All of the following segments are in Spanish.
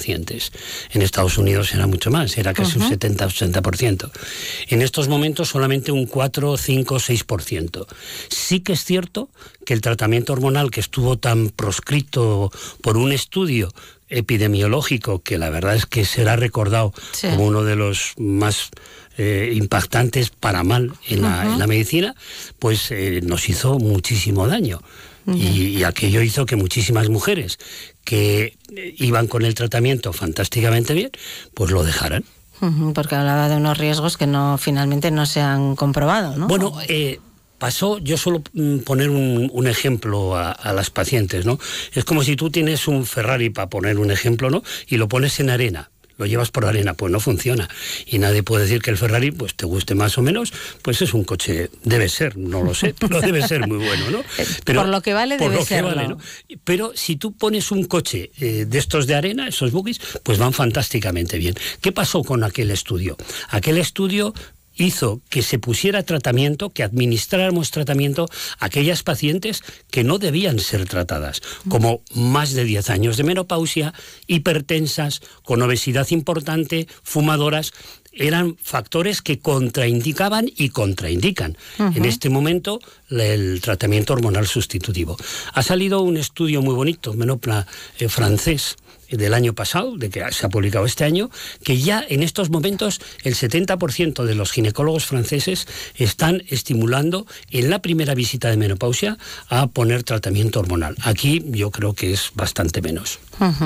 pacientes. En Estados Unidos era mucho más, era casi un 70-80%. En estos momentos solamente un 4, 5, 6%. Sí que es cierto que el tratamiento hormonal, que estuvo tan proscrito por un estudio epidemiológico, que la verdad es que será recordado como uno de los más impactantes para mal en la medicina, pues nos hizo muchísimo daño. Y aquello hizo que muchísimas mujeres que iban con el tratamiento fantásticamente bien, pues lo dejaran. Porque hablaba de unos riesgos que finalmente no se han comprobado, ¿no? Bueno, pasó, yo suelo poner un ejemplo a las pacientes, ¿no? Es como si tú tienes un Ferrari, para poner un ejemplo, ¿no? Y lo pones en arena. Lo llevas por arena, pues no funciona. Y nadie puede decir que el Ferrari, pues te guste más o menos, pues es un coche, debe ser, no lo sé, pero debe ser muy bueno, ¿no? Pero, por lo que vale, debe serlo. Vale, ¿no? Pero si tú pones un coche de estos de arena, esos buggies, pues van fantásticamente bien. ¿Qué pasó con aquel estudio? Aquel estudio hizo que se pusiera tratamiento, que administráramos tratamiento a aquellas pacientes que no debían ser tratadas, como más de 10 años de menopausia, hipertensas, con obesidad importante, fumadoras. Eran factores que contraindicaban y contraindican en este momento el tratamiento hormonal sustitutivo. Ha salido un estudio muy bonito, Menopla francés, del año pasado, de que se ha publicado este año, que ya en estos momentos el 70% de los ginecólogos franceses están estimulando en la primera visita de menopausia a poner tratamiento hormonal. Aquí yo creo que es bastante menos.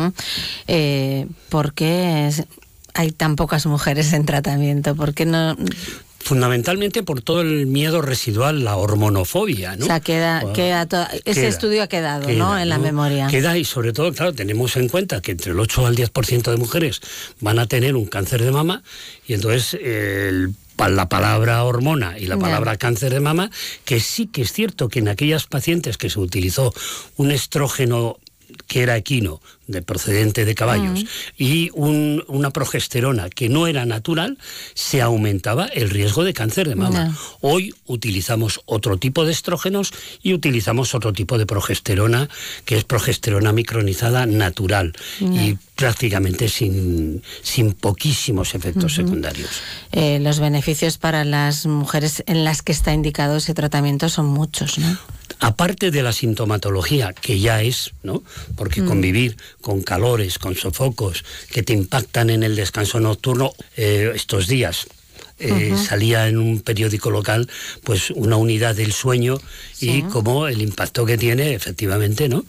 ¿Por qué hay tan pocas mujeres en tratamiento? ¿Por qué no...? Fundamentalmente por todo el miedo residual, la hormonofobia, ¿no? O sea, ese estudio ha quedado, ¿no? En la memoria. Queda, y sobre todo, claro, tenemos en cuenta que entre el 8 al 10% de mujeres van a tener un cáncer de mama, y entonces la palabra hormona y la palabra cáncer de mama, que sí que es cierto que en aquellas pacientes que se utilizó un estrógeno que era equino, de procedente de caballos, y una progesterona que no era natural, se aumentaba el riesgo de cáncer de mama. Hoy utilizamos otro tipo de estrógenos y utilizamos otro tipo de progesterona, que es progesterona micronizada natural, y prácticamente sin poquísimos efectos secundarios. Los beneficios para las mujeres en las que está indicado ese tratamiento son muchos, ¿no? Aparte de la sintomatología, que ya es, ¿no? Porque convivir con calores, con sofocos que te impactan en el descanso nocturno, estos días salía en un periódico local pues una unidad del sueño y como el impacto que tiene efectivamente, ¿no?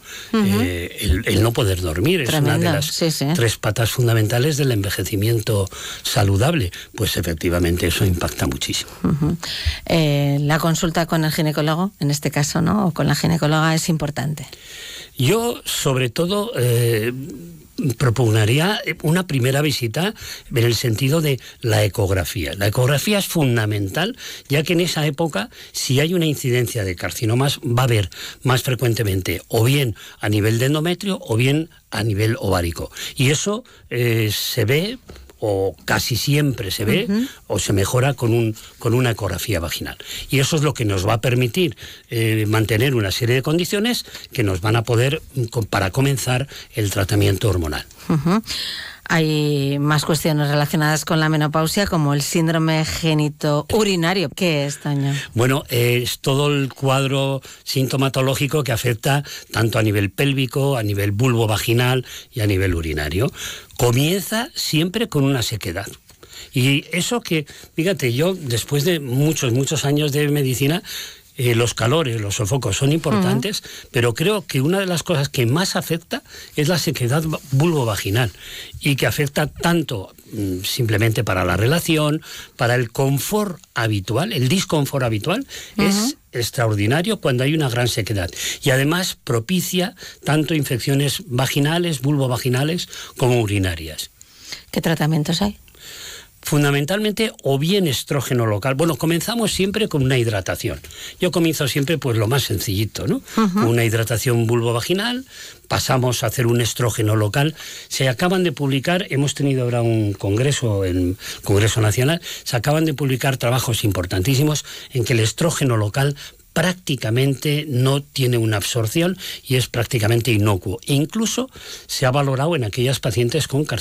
El no poder dormir. Tremendo. Es una de las 3 patas fundamentales del envejecimiento saludable. Pues efectivamente eso impacta muchísimo. La consulta con el ginecólogo, en este caso, ¿no? O con la ginecóloga, es importante. Yo, sobre todo, propugnaría una primera visita en el sentido de la ecografía. La ecografía es fundamental, ya que en esa época, si hay una incidencia de carcinomas, va a haber más frecuentemente o bien a nivel de endometrio o bien a nivel ovárico. Y eso se ve, o casi siempre se ve, o se mejora con una ecografía vaginal. Y eso es lo que nos va a permitir mantener una serie de condiciones que nos van a poder para comenzar el tratamiento hormonal. Hay más cuestiones relacionadas con la menopausia, como el síndrome genitourinario. ¿Qué es, Toño? Bueno, es todo el cuadro sintomatológico que afecta tanto a nivel pélvico, a nivel vulvovaginal y a nivel urinario. Comienza siempre con una sequedad. Y eso que, fíjate, yo después de muchos años de medicina, los calores, los sofocos son importantes, pero creo que una de las cosas que más afecta es la sequedad vulvovaginal, y que afecta tanto simplemente para la relación, para el confort habitual, el disconfort habitual, es extraordinario cuando hay una gran sequedad. Y además propicia tanto infecciones vaginales, vulvovaginales, como urinarias. ¿Qué tratamientos hay? Fundamentalmente, o bien estrógeno local. Bueno, comenzamos siempre con una hidratación. Yo comienzo siempre pues lo más sencillito, ¿no? Con una hidratación vulvovaginal, pasamos a hacer un estrógeno local. Se acaban de publicar, hemos tenido ahora un congreso, en Congreso Nacional, se acaban de publicar trabajos importantísimos en que el estrógeno local prácticamente no tiene una absorción y es prácticamente inocuo. E incluso se ha valorado en aquellas pacientes con